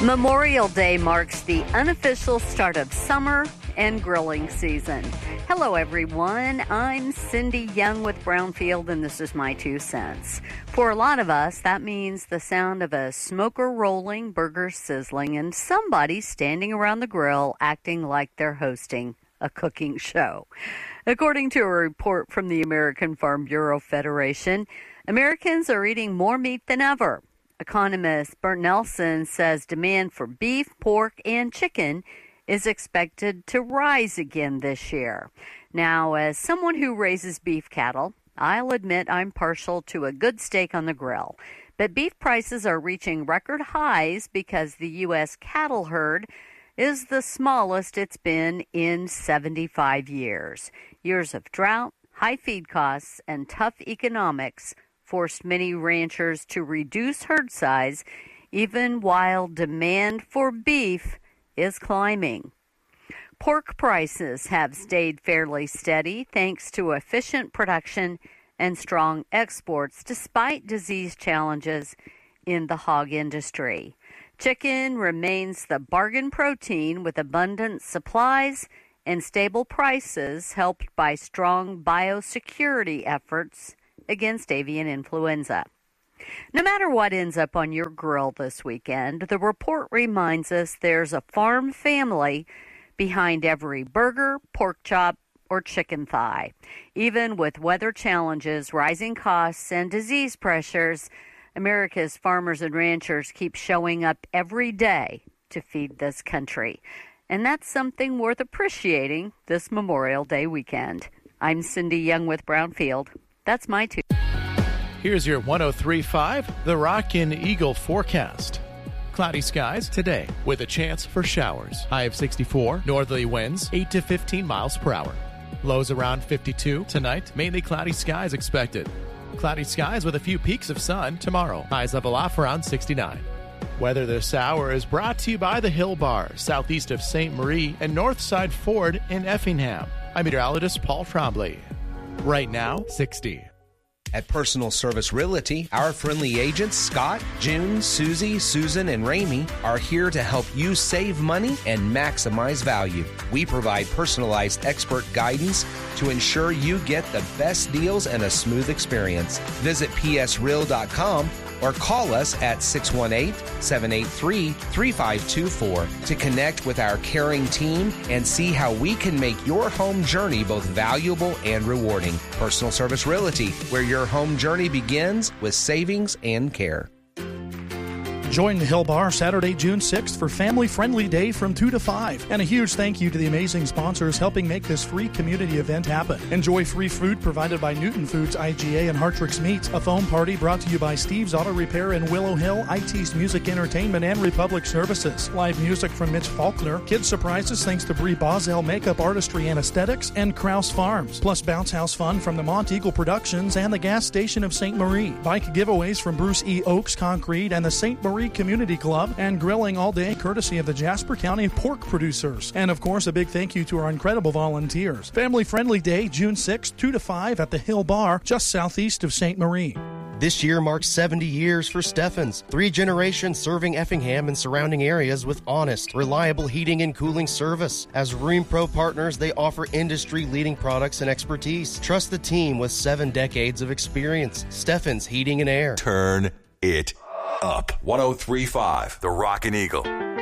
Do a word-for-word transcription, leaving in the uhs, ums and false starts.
Memorial Day marks the unofficial start of summer and grilling season. Hello, everyone. I'm Cindy Young with Brownfield, and this is my two cents. For a lot of us, that means the sound of a smoker rolling, burgers sizzling, and somebody standing around the grill acting like they're hosting a cooking show. According to a report from the American Farm Bureau Federation, Americans are eating more meat than ever. Economist Bert Nelson says demand for beef, pork, and chicken is expected to rise again this year. Now, as someone who raises beef cattle, I'll admit I'm partial to a good steak on the grill. But beef prices are reaching record highs because the U S cattle herd is the smallest it's been in seventy-five years. Years of drought, high feed costs, and tough economics forced many ranchers to reduce herd size, even while demand for beef is climbing. Pork prices have stayed fairly steady thanks to efficient production and strong exports despite disease challenges in the hog industry. Chicken remains the bargain protein with abundant supplies and stable prices helped by strong biosecurity efforts against avian influenza. No matter what ends up on your grill this weekend, the report reminds us there's a farm family behind every burger, pork chop, or chicken thigh. Even with weather challenges, rising costs, and disease pressures, America's farmers and ranchers keep showing up every day to feed this country. And that's something worth appreciating this Memorial Day weekend. I'm Cindy Young with Brownfield. That's my two. Here's your one oh three point five, The Rockin' Eagle forecast. Cloudy skies today with a chance for showers. High of sixty-four, northerly winds eight to fifteen miles per hour. Lows around fifty-two tonight, mainly cloudy skies expected. Cloudy skies with a few peaks of sun tomorrow. Highs level off around sixty-nine. Weather this hour is brought to you by the Hill Bar, southeast of Saint Marie and Northside Ford in Effingham. I'm meteorologist Paul Trombley. Right now, sixty. At Personal Service Realty, our friendly agents, Scott, June, Susie, Susan, and Ramey, are here to help you save money and maximize value. We provide personalized expert guidance to ensure you get the best deals and a smooth experience. Visit p s real dot com or call us at six one eight, seven eight three, three five two four to connect with our caring team and see how we can make your home journey both valuable and rewarding. Personal Service Realty, where your home journey begins with savings and care. Join the Hill Bar Saturday, June sixth for Family Friendly Day from two to five. And a huge thank you to the amazing sponsors helping make this free community event happen. Enjoy free food provided by Newton Foods, I G A, and Hartrix Meats. A foam party brought to you by Steve's Auto Repair in Willow Hill, I T's Music Entertainment, and Republic Services. Live music from Mitch Faulkner. Kids surprises thanks to Brie Boswell Makeup Artistry and Aesthetics, and Krause Farms. Plus bounce house fun from the Mont Eagle Productions and the gas station of Saint Marie. Bike giveaways from Bruce E. Oaks Concrete and the Saint Marie Community Club, and grilling all day courtesy of the Jasper County pork producers. And of course, a big thank you to our incredible volunteers. Family Friendly Day, June sixth, two to five at the Hill Bar, just southeast of Saint Marie. This year marks seventy years for Steffens. Three generations serving Effingham and surrounding areas with honest, reliable heating and cooling service. As Rheem Pro partners, they offer industry-leading products and expertise. Trust the team with seven decades of experience. Steffens Heating and Air. Turn it up. one oh three point five, The Rockin' Eagle.